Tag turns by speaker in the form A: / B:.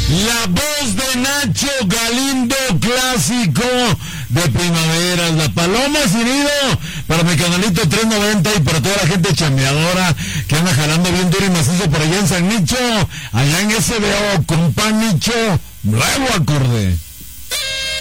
A: La voz de Nacho Galindo, clásico de primaveras. La Paloma Sinido, para mi canalito 390 y para toda la gente chambeadora que anda jalando bien duro y macizo por allá en San Nicho, allá en SBO, compa Nicho, nuevo acorde.